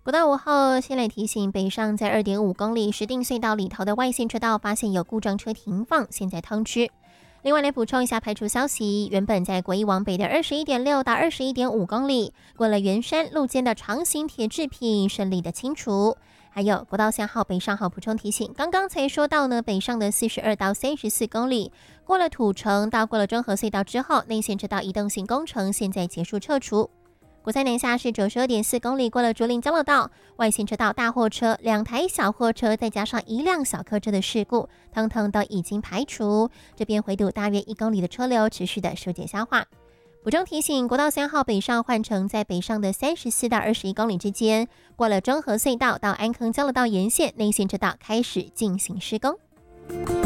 国道5号先来提醒，北上在2.5公里石碇隧道里头的外线车道发现有故障车停放，现在通知。另外来补充一下排除消息，原本在国一往北的21.6到21.5公里，过了圆山路肩的长形铁制品顺利的清除。还有国道3号北上号补充提醒，刚刚才说到呢，北上的42到34公里，过了土城到过了中和隧道之后，内线车道移动性工程现在结束撤除。国三南下是92.4公里，过了竹林交流道，外线车道大货车、2台小货车，再加上1辆小客车的事故，通通都已经排除。这边回堵大约1公里的车流持续的疏解消化。补充提醒，国道3号北上换乘在北上的34到21公里之间，过了中和隧道到安坑交流道沿线，内线车道开始进行施工。